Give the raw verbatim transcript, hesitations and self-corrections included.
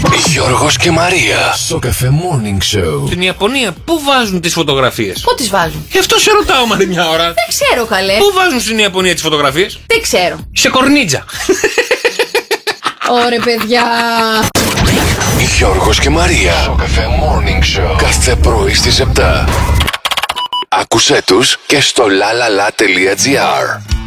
Γιώργος και Μαρία στο Cafe Morning Show. Στην Ιαπωνία πού βάζουν τις φωτογραφίες? Πού τις βάζουν? Γι' αυτό σε ρωτάω μα μια ώρα. Δεν ξέρω καλέ. Πού βάζουν στην Ιαπωνία τις φωτογραφίες? Δεν ξέρω. Σε κορνίτσα. Ωρε παιδιά. Γιώργος και Μαρία στο Cafe Morning Show. Κάθε πρωί στις επτά. Άκουσέ τους και στο lalala.gr.